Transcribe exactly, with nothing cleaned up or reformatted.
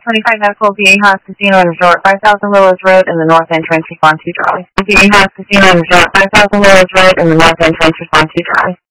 twenty-five Medical Viejas Casino and Resort, five thousand Willows Road in the North Entrance, Fonte Drive. Viejas Casino and Resort, five thousand Willows Road in the North Entrance, Fonte Drive.